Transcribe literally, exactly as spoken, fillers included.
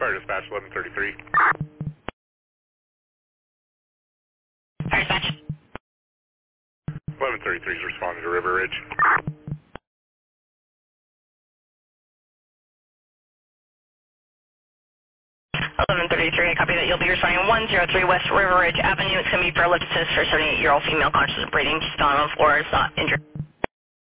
Fire dispatch eleven thirty-three. Fire dispatch. eleven thirty-three is responding to River Ridge. eleven thirty-three, I copy that. You'll be responding one oh three West River Ridge Avenue. It's going to be for a lift assist for a seventy-eight-year-old female conscious of breathing. She's on the floor. Is not injured.